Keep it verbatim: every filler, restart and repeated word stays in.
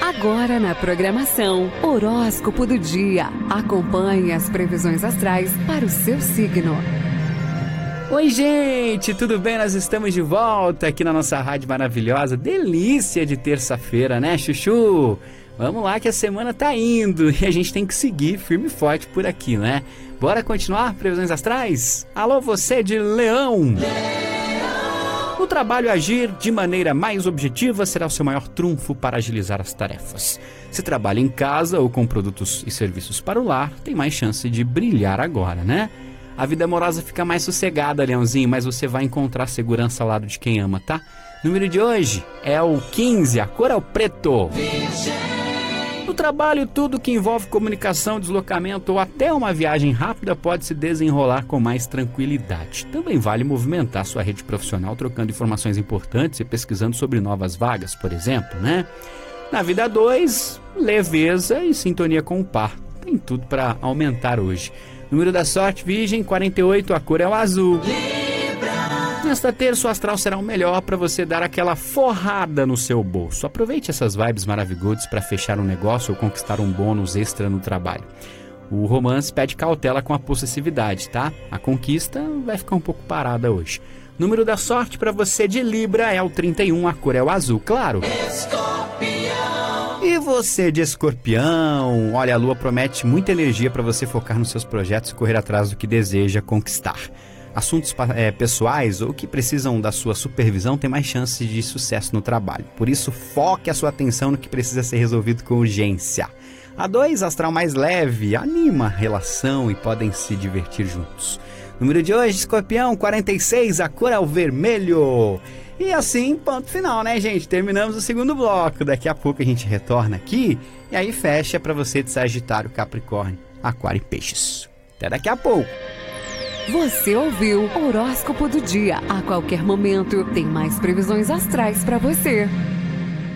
Agora na programação, Horóscopo do Dia. Acompanhe as previsões astrais para o seu signo. Oi, gente, tudo bem? Nós estamos de volta aqui na nossa rádio maravilhosa. Delícia de terça-feira, né, Chuchu? Vamos lá que a semana tá indo e a gente tem que seguir firme e forte por aqui, né? Bora continuar previsões astrais? Alô, você de Leão! No trabalho, agir de maneira mais objetiva será o seu maior trunfo para agilizar as tarefas. Se trabalha em casa ou com produtos e serviços para o lar, tem mais chance de brilhar agora, né? A vida amorosa fica mais sossegada, Leãozinho, mas você vai encontrar segurança ao lado de quem ama, tá? Número de hoje é o quinze, a cor é o preto. No trabalho, tudo que envolve comunicação, deslocamento ou até uma viagem rápida pode se desenrolar com mais tranquilidade. Também vale movimentar sua rede profissional trocando informações importantes e pesquisando sobre novas vagas, por exemplo, né? Na vida dois, leveza e sintonia com o par. Tem tudo para aumentar hoje. Número da sorte, Virgem, quarenta e oito, a cor é o azul. Nesta terça, o astral será o melhor para você dar aquela forrada no seu bolso. Aproveite essas vibes maravilhosas para fechar um negócio ou conquistar um bônus extra no trabalho. O romance pede cautela com a possessividade, tá? A conquista vai ficar um pouco parada hoje. Número da sorte para você de Libra é o trinta e um, a cor é o azul, claro. E você de Escorpião, olha, a lua promete muita energia para você focar nos seus projetos e correr atrás do que deseja conquistar. Assuntos é, pessoais ou que precisam da sua supervisão têm mais chances de sucesso no trabalho. Por isso, foque a sua atenção no que precisa ser resolvido com urgência. A dois, astral mais leve, anima a relação e podem se divertir juntos. Número de hoje, Escorpião, quarenta e seis, a cor é o vermelho. E assim, ponto final, né, gente? Terminamos o segundo bloco. Daqui a pouco a gente retorna aqui e aí fecha para você de Sagitário, Capricórnio, Aquário e Peixes. Até daqui a pouco. Você ouviu Horóscopo do Dia. A qualquer momento tem mais previsões astrais para você.